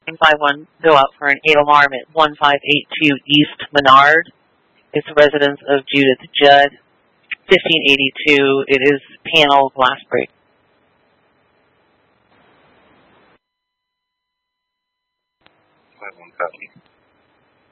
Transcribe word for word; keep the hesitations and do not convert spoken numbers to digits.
five one, go out for an eight alarm at one five eight two East Menard. It's a residence of Judith Judd, fifteen eighty-two. It is panel glass break. five one copy.